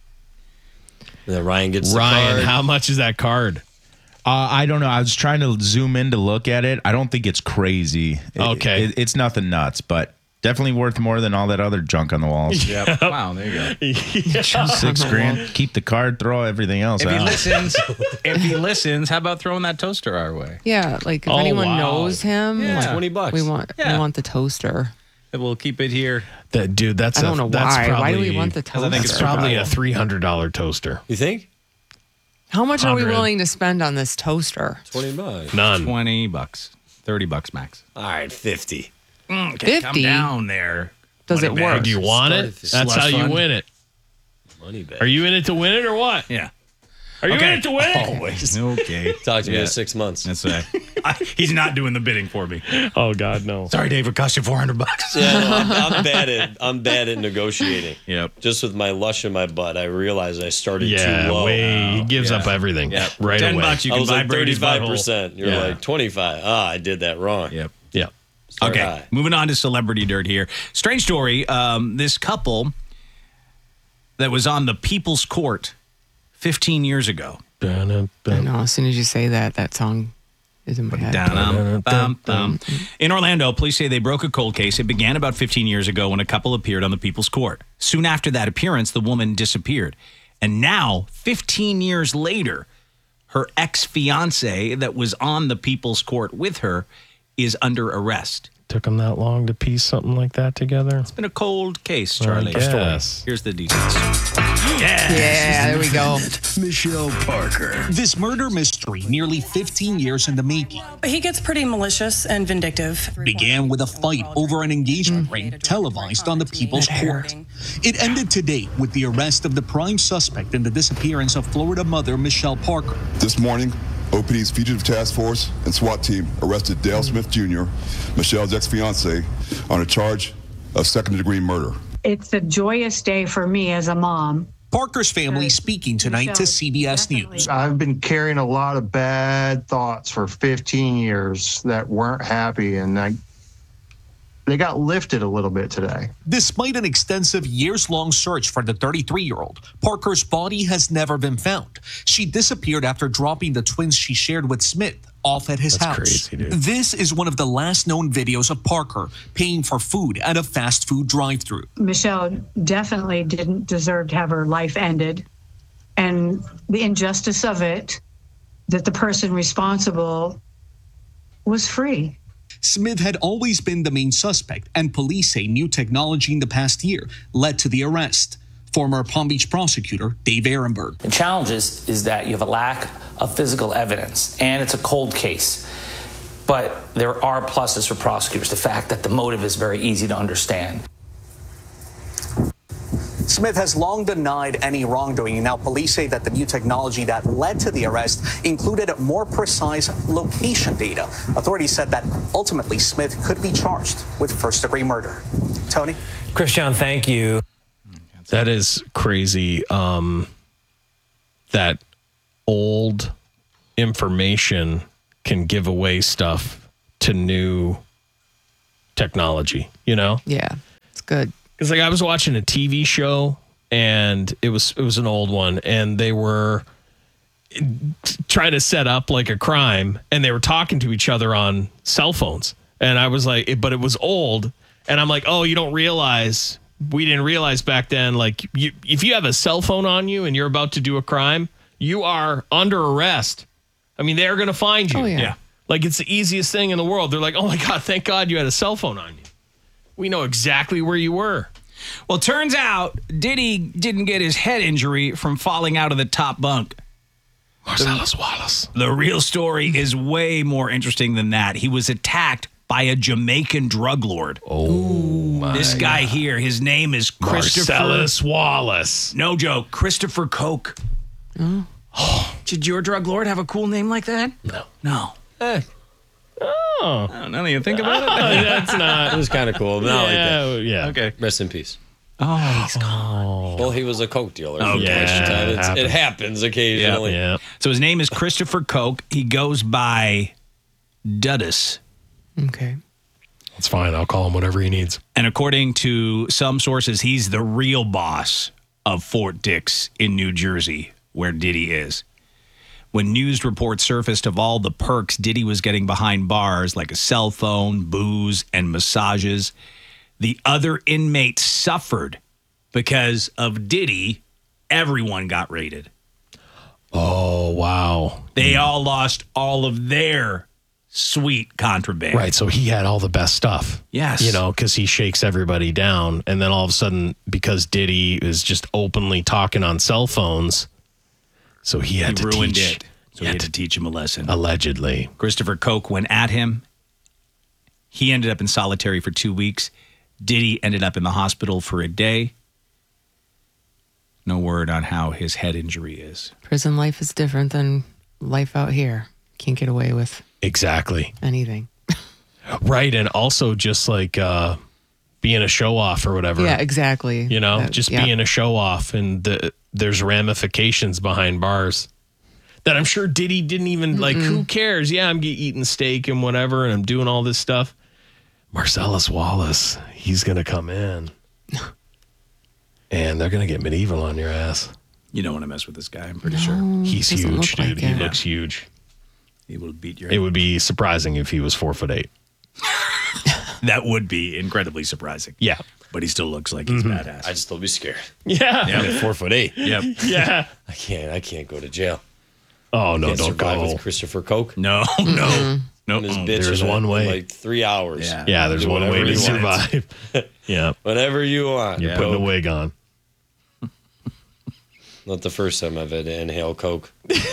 And then Ryan gets the Ryan, card. how much is that card? I don't know. I was trying to zoom in to look at it. I don't think it's crazy. Okay. It's nothing nuts, but definitely worth more than all that other junk on the walls. Yep. Wow, there you go. $6,000. Keep the card, throw everything else If he out. listens, how about throwing that toaster our way? Yeah, like if Oh, anyone wow. knows him, Yeah. like, $20. we want the toaster. We'll keep it here. Dude, that's I don't know that's why. Probably, Why do we want the I think it's toaster? probably a $300 toaster. You think? How much are we 100. willing to spend on this toaster? $20. None. $20. $30 max. All right, 50. Okay, come 50? down there. Does it Money work? bag. Do you want it? That's how you win it. Money back. Are you in it to win it or what? Yeah. Are you Okay. in it to win it? Always. Okay. Talk to me Yeah. in 6 months. That's right. He's not doing the bidding for me. Oh, God, no. Sorry, Dave. It cost you $400. Yeah, no, I'm bad at negotiating. Yep. Just with my lush in my butt, I realized I started Yeah, too low. he gives Yeah. up everything Yep. right away. $10 you I can was buy like Brady's butthole. 35%. You're Yeah. like 25. I did that wrong. Yep. Yeah. Start Okay, high. moving on to celebrity dirt here. Strange story. This couple that was on the People's Court 15 years ago. I know. As soon as you say that, that song is in my head. In Orlando, police say they broke a cold case. It began about 15 years ago when a couple appeared on the People's Court. Soon after that appearance, the woman disappeared. And now, 15 years later, her ex-fiance that was on the People's Court with her is under arrest. Took them that long to piece something like that together? It's been a cold case, Charlie. guess. Here's the details. Yeah, there we go. Michelle Parker. This murder mystery, nearly 15 years in the making, He gets pretty malicious and vindictive. began with a fight over an engagement ring televised on the People's Court. It ended today with the arrest of the prime suspect in the disappearance of Florida mother Michelle Parker. This morning, OPD's Fugitive Task Force and SWAT team arrested Dale Smith Jr., Michelle's ex-fiance, on a charge of second-degree murder. It's a joyous day for me as a mom. Parker's family speaking tonight to CBS News. I've been carrying a lot of bad thoughts for 15 years that weren't happy, and they got lifted a little bit today. Despite an extensive years-long search for the 33-year-old, Parker's body has never been found. She disappeared after dropping the twins she shared with Smith off at his house. crazy, dude. This is one of the last known videos of Parker paying for food at a fast food drive-thru. Michelle definitely didn't deserve to have her life ended. And the injustice of it, that the person responsible was free. Smith had always been the main suspect, and police say new technology in the past year led to the arrest. Former Palm Beach prosecutor Dave Ehrenberg. The challenge is that you have a lack of physical evidence, and it's a cold case. But there are pluses for prosecutors. The fact that the motive is very easy to understand. Smith has long denied any wrongdoing. Now, police say that the new technology that led to the arrest included more precise location data. Authorities said that ultimately Smith could be charged with first-degree murder. Tony? Christian, thank you. That is crazy. That old information can give away stuff to new technology, you know? Yeah, it's good. Because like I was watching a TV show and it was an old one and they were trying to set up like a crime and they were talking to each other on cell phones. And I was like, but it was old. And I'm like, oh, you don't realize, we didn't realize back then, like if you have a cell phone on you and you're about to do a crime, you are under arrest. I mean, they're going to find you. Oh, yeah. Like it's the easiest thing in the world. They're like, oh my God, thank God you had a cell phone on you. We know exactly where you were. Well, turns out Diddy didn't get his head injury from falling out of the top bunk. Marcellus Wallace. The real story is way more interesting than that. He was attacked by a Jamaican drug lord. Oh, my This guy God. here, his name is Christopher. Marcellus Wallace. No joke. Christopher Koch. Oh. Did your drug lord have a cool name like that? No. No. Oh. I don't know. You think about it? That's not. It was kind of cool, but not like that. Yeah. Okay. Rest in peace. Oh, he's gone. Well, he was a coke dealer. Oh, from yeah, time to time. it happens. It happens occasionally. Yeah. So his name is Christopher Koch. He goes by Duddus. Okay. That's fine. I'll call him whatever he needs. And according to some sources, he's the real boss of Fort Dix in New Jersey, where Diddy is. When news reports surfaced of all the perks Diddy was getting behind bars, like a cell phone, booze, and massages, the other inmates suffered because of Diddy. Everyone got raided. Oh, wow. They all lost all of their sweet contraband. Right. So he had all the best stuff. Yes. You know, because he shakes everybody down. And then all of a sudden, because Diddy is just openly talking on cell phones, so he had to ruined teach. it. So he had to teach him a lesson. Allegedly. Christopher Koch went at him. He ended up in solitary for 2 weeks. Diddy ended up in the hospital for a day. No word on how his head injury is. Prison life is different than life out here. Can't get away with Exactly. anything. Right. And also just like being a show off or whatever. Yeah, exactly. You know, That- just yeah. being a show off. And there's ramifications behind bars that I'm sure Diddy didn't even like, who cares? Yeah, I'm eating steak and whatever, and I'm doing all this stuff. Marcellus Wallace, he's going to come in. And they're going to get medieval on your ass. You don't want to mess with this guy, I'm pretty sure. He's doesn't huge, look dude. like He it. looks huge. He will beat your It would be surprising if he was 4'8". That would be incredibly surprising. Yeah. But he still looks like he's badass. I'd still be scared. Yeah. I'm at 4'8". Yep. Yeah. I can't go to jail. Oh, no, Can't don't survive go. with Christopher Koch. No, no. And his bitch There's in one in way. like 3 hours. Yeah. Yeah, there's Do one way whatever to you want. survive. Yeah. Whatever you want. You're putting a wig on. Not the first time I've had to inhale Coke.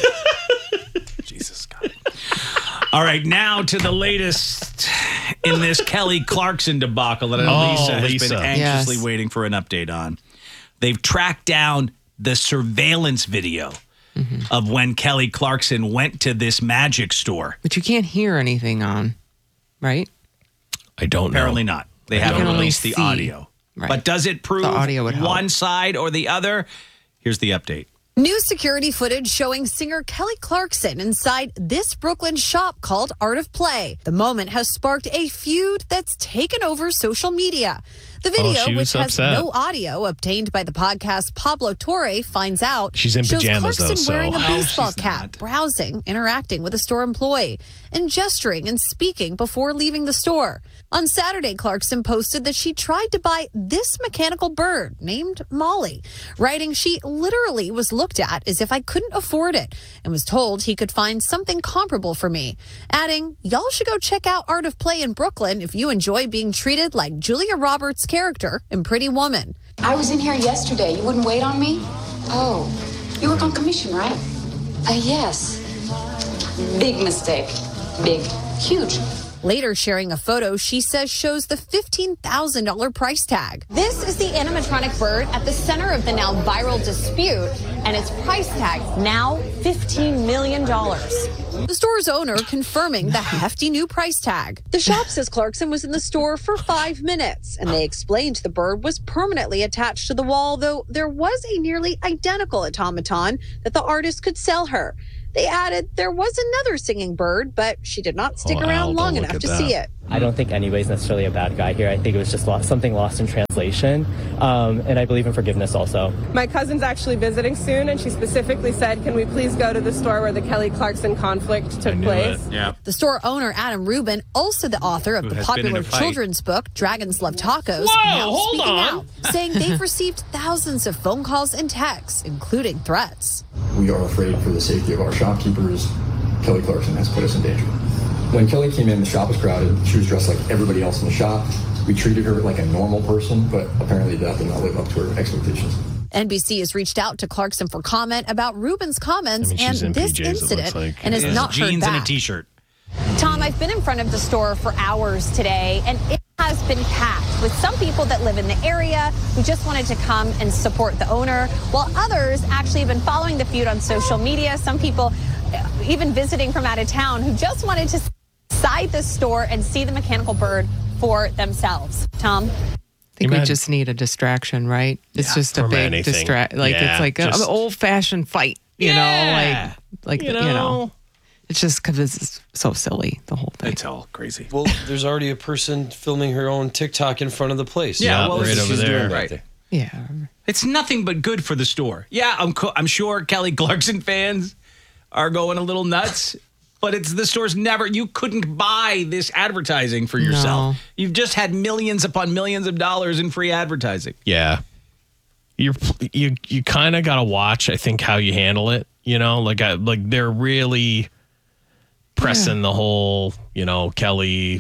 Jesus God. All right, now to the latest in this Kelly Clarkson debacle that Lisa has Lisa. been anxiously Yes. waiting for an update on. They've tracked down the surveillance video of when Kelly Clarkson went to this magic store. But you can't hear anything on, right? I don't know. Apparently not. They haven't can only released the see. audio. Right. But does it prove The audio would help. one side or the other? Here's the update. New security footage showing singer Kelly Clarkson inside this Brooklyn shop called Art of Play. The moment has sparked a feud that's taken over social media. The video, she which was has upset. no audio obtained by the podcast Pablo Torre Finds Out, She's in shows pajamas, Clarkson though, so- wearing a No, baseball she's cap, not. browsing, interacting with a store employee, and gesturing and speaking before leaving the store. On Saturday, Clarkson posted that she tried to buy this mechanical bird named Molly, writing she literally was looked at as if I couldn't afford it and was told he could find something comparable for me, adding, y'all should go check out Art of Play in Brooklyn if you enjoy being treated like Julia Roberts' character in Pretty Woman. I was in here yesterday. You wouldn't wait on me? Oh, you work on commission, right? Yes. Big mistake. Big. Huge. Later sharing a photo she says shows the $15,000 price tag. This is the animatronic bird at the center of the now viral dispute, and its price tag now $15 million. The store's owner confirming the hefty new price tag. The shop says Clarkson was in the store for 5 minutes, and they explained the bird was permanently attached to the wall, though there was a nearly identical automaton that the artist could sell her. They added there was another singing bird, but she did not stick around long enough to see it. I don't think anybody's necessarily a bad guy here. I think it was just something lost in translation, and I believe in forgiveness also. My cousin's actually visiting soon, and she specifically said, can we please go to the store where the Kelly Clarkson conflict took place? Yeah. The store owner, Adam Rubin, also the author of the popular children's book, Dragons Love Tacos, hold on. out, saying they've received thousands of phone calls and texts, including threats. We are afraid for the safety of our shopkeepers. Kelly Clarkson has put us in danger. When Kelly came in, the shop was crowded. She was dressed like everybody else in the shop. We treated her like a normal person, but apparently that did not live up to her expectations. NBC has reached out to Clarkson for comment about Rubin's comments and this PJs, incident like. and has not heard jeans back. and a t-shirt. Tom, I've been in front of the store for hours today, and it has been packed with some people that live in the area who just wanted to come and support the owner, while others actually have been following the feud on social media. Some people even visiting from out of town who just wanted to inside the store and see the mechanical bird for themselves. Tom? I think we just need a distraction, right? It's just a from big anything. distract. Like Yeah, it's like an just- old-fashioned fight, you know, like You know. It's just because it's so silly, the whole thing. It's all crazy. Well, there's already a person filming her own TikTok in front of the place. Yeah, well, right she's over there. doing right. Yeah. It's nothing but good for the store. Yeah, I'm sure Kelly Clarkson fans are going a little nuts, but it's the store's never. You couldn't buy this advertising for yourself. No. You've just had millions upon millions of dollars in free advertising. Yeah. You kind of got to watch, I think, how you handle it. You know, like they're really pressing the whole, Kelly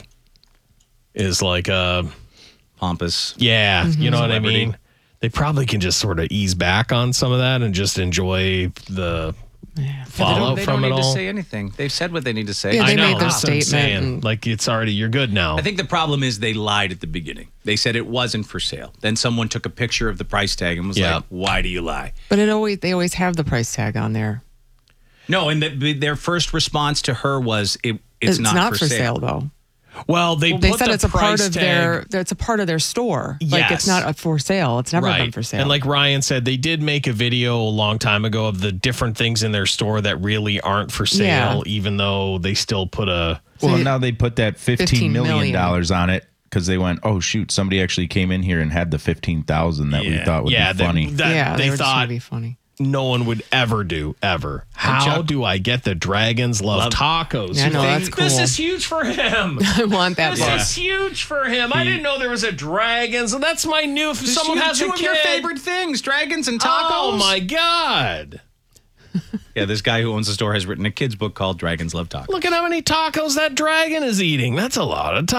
is like a pompous. Yeah. You know what I Celebrity. mean? They probably can just sort of ease back on some of that and just enjoy the fallout They from don't it need to all. say anything. They've said what they need to say. Yeah, I they know. made their That's what I'm statement saying. and- Like it's already, you're good now. I think the problem is they lied at the beginning. They said it wasn't for sale. Then someone took a picture of the price tag and was like, why do you lie? But they always have the price tag on there. No, and their first response to her was, it's not for sale, though. Well, they said it's a part of it's a part of their store. Like it's Yes. not for sale. It's never been for sale. And like Ryan said, they did make a video a long time ago of the different things in their store that really aren't for sale, Yeah. even though they still put a. Well, now they put that $15 million million. on it because they went, oh, shoot, somebody actually came in here and had the $15,000 that we thought would be funny. They were just thought trying to be funny. no one would ever do, ever. How do I get the Dragons Love Tacos? Yeah, I know, You that's think, cool. This is huge for him. I want that This book. is huge for him. I didn't know there was a Dragons, and that's my new. If someone has two a of your kid, favorite things, dragons and tacos. Oh my God! Yeah, this guy who owns the store has written a kid's book called Dragons Love Tacos. Look at how many tacos that dragon is eating. That's a lot of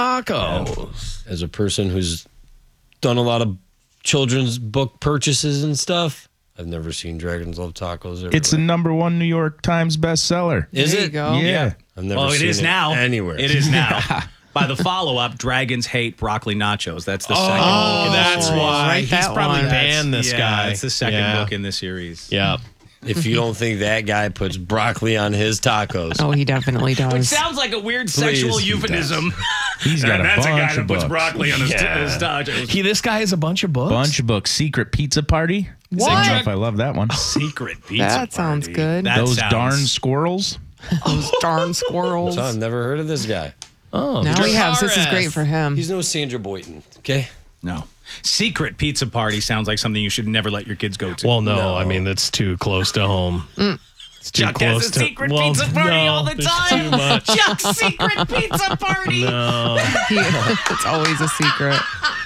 tacos. As a person who's done a lot of children's book purchases and stuff, I've never seen Dragons Love Tacos. Everywhere. It's the #1 New York Times bestseller. Is There it? you go. Yeah. I've never Well, it seen is now. anywhere. It is now. By the follow-up, Dragons Hate Broccoli Nachos. That's the second Oh, book. that's why Write he's that probably one. banned this guy. It's the second Yeah. book in the series. Yeah. If you don't think that guy puts broccoli on his tacos, Oh, he definitely Which does. sounds like a weird Please, sexual he euphemism. He's got And a that's a guy bunch that of puts books. broccoli on his tacos. This guy has a bunch of books. Bunch of books. Secret Pizza Party. I don't know if I love that one. Secret pizza. That sounds good. Those darn squirrels. Those darn squirrels. So I've never heard of this guy. Oh, Now he has. This is great for him. He's no Sandra Boynton, okay? No. Secret Pizza Party sounds like something you should never let your kids go to. Well, no, I mean that's too close to home. It's too Chuck close has a to secret pizza party no, all the there's time. Too much. Chuck's secret pizza party. No, It's always a secret.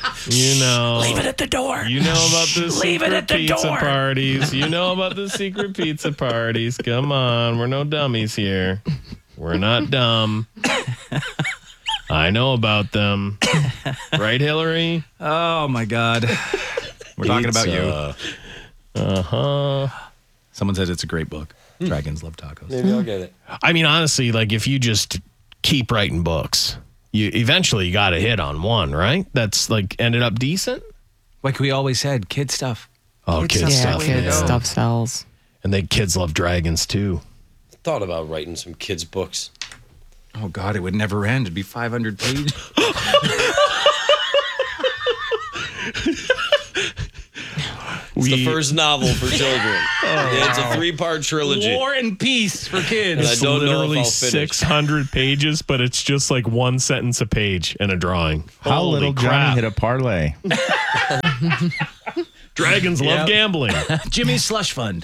you know. Leave it at the door. You know about the Leave it secret at the pizza door. parties. You know about the secret pizza parties. Come on, we're no dummies here. We're not dumb. I know about them. Right, Hillary? Oh, my God. We're talking about you. Uh-huh. Someone said it's a great book. Dragons Love Tacos. Maybe I'll get it. I mean, honestly, like if you just keep writing books, you got to hit on one, right? That's like ended up decent. Like we always said, kid stuff. Oh, kid stuff. Kid stuff sells. And then kids love dragons too. Thought about writing some kids' books. Oh God, it would never end. It'd be 500 pages. It's the first novel for children. It's a 3-part trilogy. War and Peace for kids. And I don't know if literally I'll finish. 600 pages, but it's just like one sentence a page and a drawing. How Holy little crap. Johnny hit a parlay. Dragons love gambling. Jimmy's slush fund.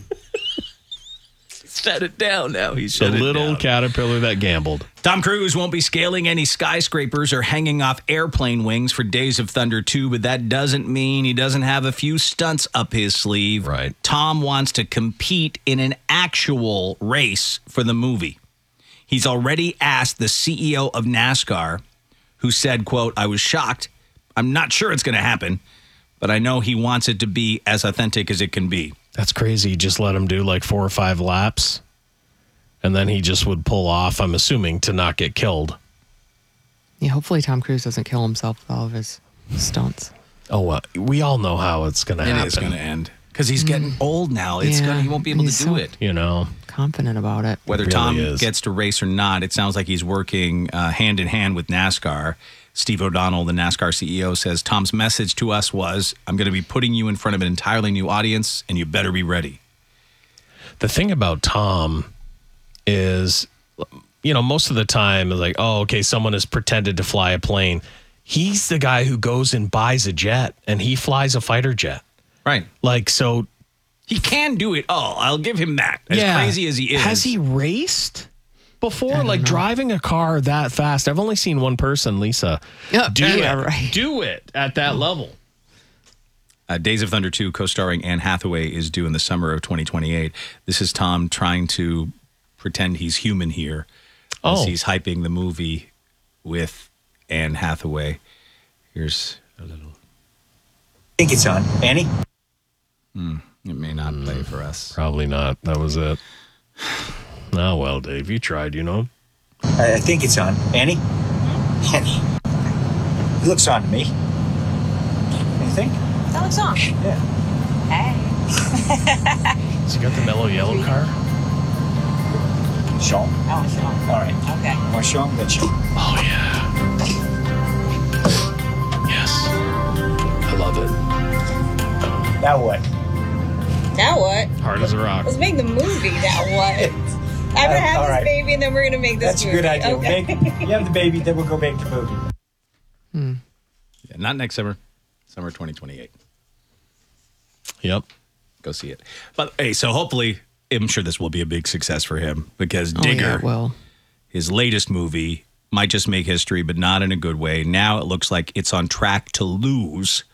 Set it down now. He's The little caterpillar that gambled. Tom Cruise won't be scaling any skyscrapers or hanging off airplane wings for Days of Thunder 2, but that doesn't mean he doesn't have a few stunts up his sleeve. Right. Tom wants to compete in an actual race for the movie. He's already asked the CEO of NASCAR, who said, quote, "I was shocked. I'm not sure it's going to happen, but I know he wants it to be as authentic as it can be." That's crazy. You just let him do like 4 or 5 laps, and then he just would pull off, I'm assuming, to not get killed. Yeah, hopefully Tom Cruise doesn't kill himself with all of his stunts. Oh, well, we all know how it's going to happen. It is going to end. Because he's getting old now. He won't be able to do it. You know. Confident about it. Whether Tom gets to race or not, it sounds like he's working hand in hand with NASCAR. Steve O'Donnell, the NASCAR CEO, says Tom's message to us was, "I'm going to be putting you in front of an entirely new audience, and you better be ready." The thing about Tom is, most of the time, like, oh, okay, someone has pretended to fly a plane. He's the guy who goes and buys a jet, and he flies a fighter jet. Right. Like, so. He can do it all. I'll give him that. As crazy as he is. Has he raced before? Like, driving a car that fast? I've only seen one person, Lisa, do it at that level. Days of Thunder 2, co-starring Anne Hathaway, is due in the summer of 2028. This is Tom trying to pretend he's human here as he's hyping the movie with Anne Hathaway. Here's a little. I think it's on. Annie? It may not play for us. Probably not. That was it. Oh, well, Dave, you tried, I think it's on. Annie? Annie. It looks on to me. Anything? That looks on. Yeah. Hey. Has he got the mellow yellow car? Sean? Oh, Sean. All right. Okay. Want Sean? Good Sean. Oh, yeah. Yes. I love it. Now what? Now what? Hard as a rock. Let's make the movie. Now what? I'm gonna have all this right. baby, and then we're gonna make this. That's movie. a good idea. Okay. You have the baby, then we'll go make the movie. Yeah, not next summer. Summer 2028. Yep. Go see it. But hey, so hopefully, I'm sure this will be a big success for him because Yeah, Digger, it will. his latest movie, might just make history, but not in a good way. Now it looks like it's on track to lose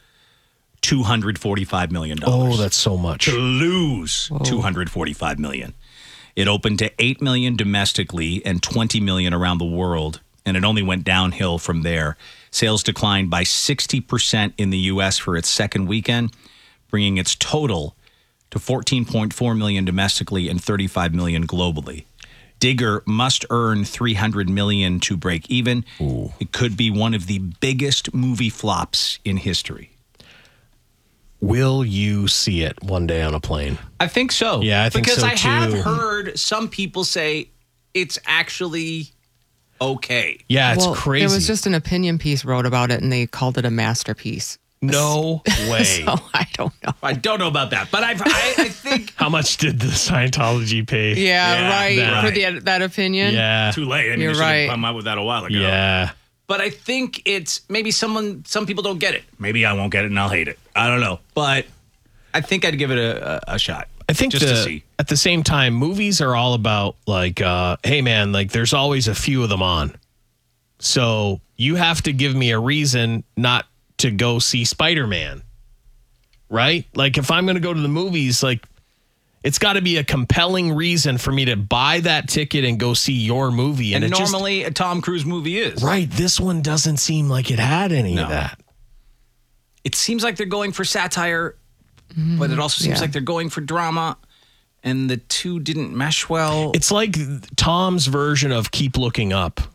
$245 million. Oh, that's so much. To lose $245 million. It opened to $8 million domestically and $20 million around the world, and it only went downhill from there. Sales declined by 60% in the U.S. for its second weekend, bringing its total to 14.4 million domestically and 35 million globally. Digger must earn 300 million to break even. Ooh. It could be one of the biggest movie flops in history. Will you see it one day on a plane? I think so. Yeah, I think so, because I have too. heard some people say it's actually okay. Yeah, it's crazy. There was just an opinion piece wrote about it, and they called it a masterpiece. No way. So I don't know. I don't know about that, but I think. How much did the Scientology pay? Yeah, right. For that opinion. Yeah. Too late. I mean, You're you should right. have come out with that a while ago. Yeah. But I think it's maybe some people don't get it. Maybe I won't get it and I'll hate it. I don't know. But I think I'd give it a shot. I think just to see. At the same time, movies are all about like, hey man, like there's always a few of them on. So you have to give me a reason not to go see Spider-Man. Right? Like if I'm going to go to the movies, like it's got to be a compelling reason for me to buy that ticket and go see your movie. And it normally a Tom Cruise movie is. Right. This one doesn't seem like it had any of that. It seems like they're going for satire, but it also seems like they're going for drama, and the two didn't mesh well. It's like Tom's version of Keep Looking Up.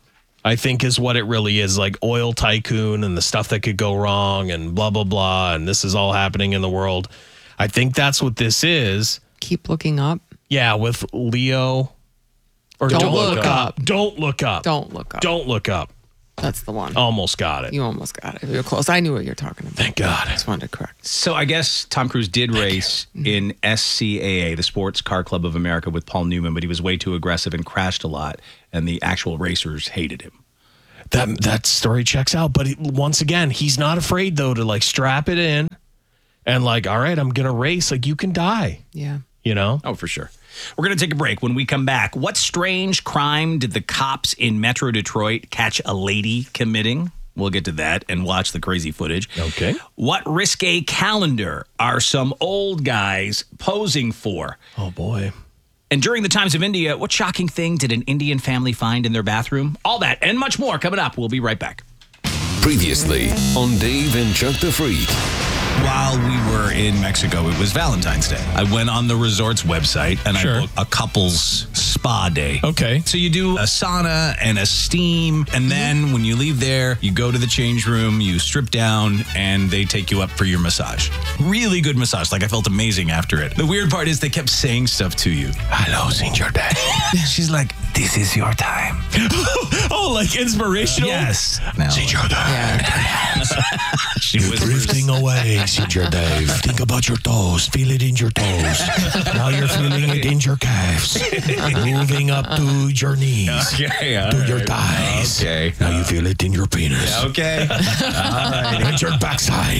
I think is what it really is, like oil tycoon and the stuff that could go wrong and blah, blah, blah. And this is all happening in the world. I think that's what this is. Keep looking up. Yeah, with Leo. Or Don't look up. Don't look up. Don't look up. Don't look up. That's the one. Almost got it. You almost got it. You're close. I knew what you're talking about. Thank God. I just wanted to correct. So I guess Tom Cruise did race in SCAA, the Sports Car Club of America, with Paul Newman, but he was way too aggressive and crashed a lot, and the actual racers hated him. That story checks out. But once again, he's not afraid, though, to like strap it in and like, all right, I'm going to race. Like, you can die. Yeah. You know? Oh, for sure. We're going to take a break. When we come back, what strange crime did the cops in Metro Detroit catch a lady committing? We'll get to that and watch the crazy footage. Okay. What risque calendar are some old guys posing for? Oh, boy. And during the times of India, what shocking thing did an Indian family find in their bathroom? All that and much more coming up. We'll be right back. Previously on Dave and Chuck the Freak. While we were in Mexico, it was Valentine's Day. I went on the resort's website and I booked a couple's spa day. Okay. So you do a sauna and a steam, and then when you leave there, you go to the change room, you strip down, and they take you up for your massage. Really good massage. Like, I felt amazing after it. The weird part is they kept saying stuff to you. Hello, Senor Dad. She's like, this is your time. Oh, like inspirational? Yes. Senor Dad. She was drifting away, Senor Dave. Think about your toes. Feel it in your toes. Now you're feeling it in your calves. Moving up to your knees. Okay, to your thighs. Okay. Now you feel it in your penis. Okay. All right. And your backside.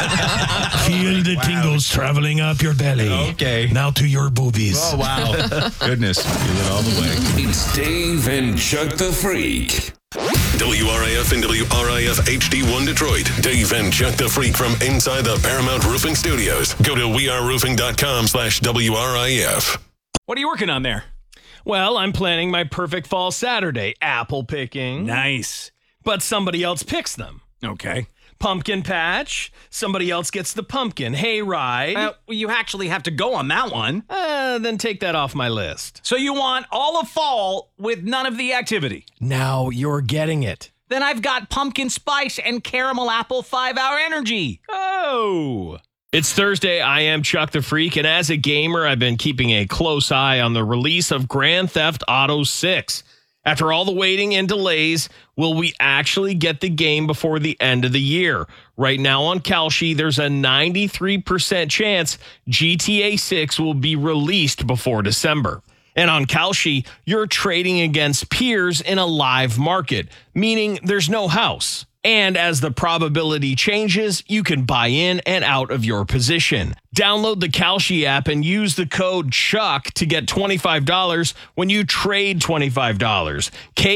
Feel the tingles traveling up your belly. Okay. Now to your boobies. Oh, wow. Goodness. Feel it all the way. It's Dave and Chuck the Freak. WRIF and WRIF HD1 Detroit. Dave and Chuck the Freak from inside the Paramount Roofing Studios. Go to weareroofing.com/WRIF. What are you working on there? Well, I'm planning my perfect fall Saturday. Apple picking. Nice. But somebody else picks them. Okay. Pumpkin patch. Somebody else gets the pumpkin. Hayride. Well, you actually have to go on that one. Then take that off my list. So you want all of fall with none of the activity? Now you're getting it. Then I've got pumpkin spice and caramel apple 5-hour energy. Oh. It's Thursday. I am Chuck the Freak, and as a gamer, I've been keeping a close eye on the release of Grand Theft Auto 6. After all the waiting and delays, will we actually get the game before the end of the year? Right now on Kalshi, there's a 93% chance GTA 6 will be released before December. And on Kalshi, you're trading against peers in a live market, meaning there's no house. And as the probability changes, you can buy in and out of your position. Download the Kalshi app and use the code CHUCK to get $25 when you trade $25.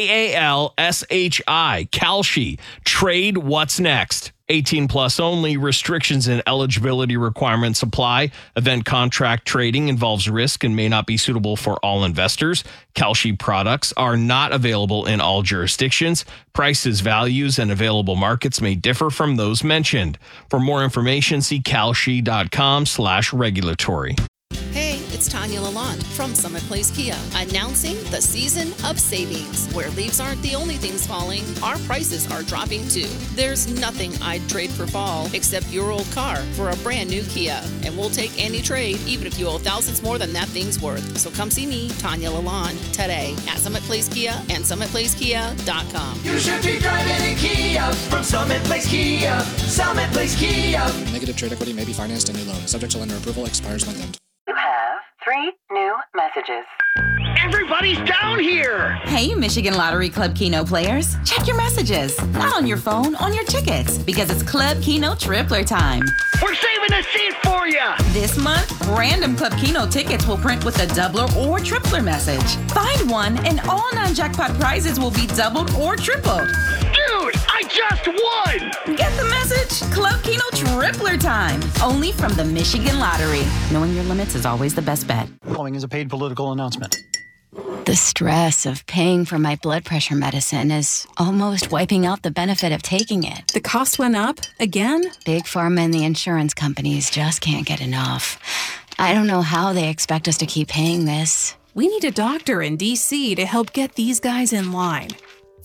KALSHI, Kalshi. Trade what's next. 18 plus only. Restrictions and eligibility requirements apply. Event contract trading involves risk and may not be suitable for all investors. Kalshi products are not available in all jurisdictions. Prices, values, and available markets may differ from those mentioned. For more information, see kalshi.com/regulatory. Hey, it's Tanya Lalonde from Summit Place Kia, announcing the season of savings. Where leaves aren't the only things falling, our prices are dropping too. There's nothing I'd trade for fall except your old car for a brand new Kia. And we'll take any trade, even if you owe thousands more than that thing's worth. So come see me, Tanya Lalonde, today at Summit Place Kia and SummitPlaceKia.com. You should be driving a Kia from Summit Place Kia. Summit Place Kia. Negative trade equity may be financed in new loan. Subject to lender approval. Expires when end. You have 3 new messages. Everybody's down here! Hey, Michigan Lottery Club Keno players. Check your messages. Not on your phone, on your tickets. Because it's Club Keno Tripler time. We're saving a seat for you! This month, random Club Keno tickets will print with a doubler or tripler message. Find one and all non-jackpot prizes will be doubled or tripled. Dude, I just won! Get the message? Club Keno Tripler time. Only from the Michigan Lottery. Knowing your limits is always the best bet. Following is a paid political announcement. The stress of paying for my blood pressure medicine is almost wiping out the benefit of taking it. The cost went up again? Big Pharma and the insurance companies just can't get enough. I don't know how they expect us to keep paying this. We need a doctor in D.C. to help get these guys in line.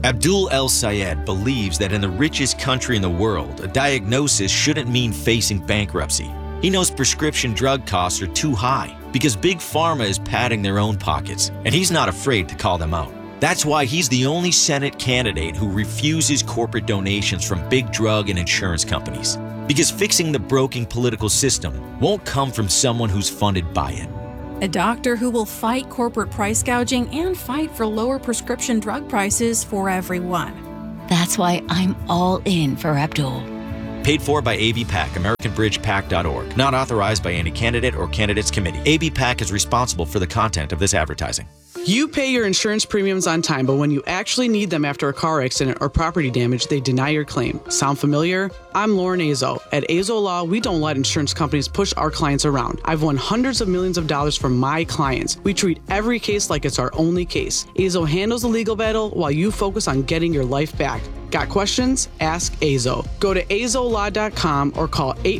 Abdul El Sayed believes that in the richest country in the world, a diagnosis shouldn't mean facing bankruptcy. He knows prescription drug costs are too high because Big Pharma is padding their own pockets, and he's not afraid to call them out. That's why he's the only Senate candidate who refuses corporate donations from big drug and insurance companies. Because fixing the broken political system won't come from someone who's funded by it. A doctor who will fight corporate price gouging and fight for lower prescription drug prices for everyone. That's why I'm all in for Abdul. Paid for by ABPAC, AmericanBridgePAC.org. Not authorized by any candidate or candidates committee. ABPAC is responsible for the content of this advertising. You pay your insurance premiums on time, but when you actually need them after a car accident or property damage, they deny your claim. Sound familiar? I'm Lauren Azo. At Azo Law, we don't let insurance companies push our clients around. I've won hundreds of millions of dollars from my clients. We treat every case like it's our only case. Azo handles the legal battle while you focus on getting your life back. Got questions? Ask Azo. Go to azolaw.com or call